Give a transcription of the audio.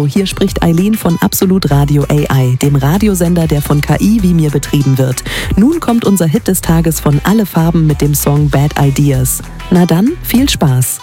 Hallo, hier spricht Eileen von Absolut Radio AI, dem Radiosender, der von KI wie mir betrieben wird. Nun kommt unser Hit des Tages von Alle Farben mit dem Song Bad Ideas. Na dann, viel Spaß!